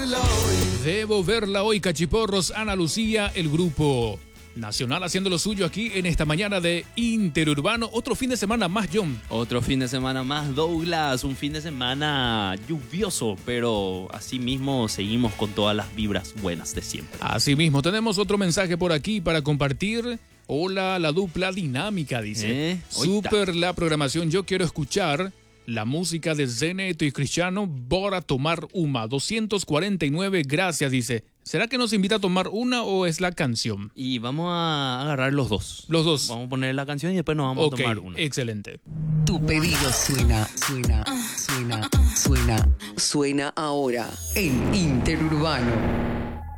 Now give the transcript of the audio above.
Debo verla hoy, Cachiporros, Ana Lucía, el grupo nacional haciendo lo suyo aquí en esta mañana de Interurbano. Otro fin de semana más, John. Otro fin de semana más, Douglas. Un fin de semana lluvioso, pero así mismo seguimos con todas las vibras buenas de siempre. Así mismo, tenemos otro mensaje por aquí para compartir. Hola, la dupla dinámica, dice. Súper la programación, yo quiero escuchar la música de Zeneto y Cristiano, Bora tomar una. 249, gracias, dice. ¿Será que nos invita a tomar una o es la canción? Y vamos a agarrar los dos. Los dos. Vamos a poner la canción y después nos vamos a tomar una. Excelente. Tu pedido suena ahora en Interurbano.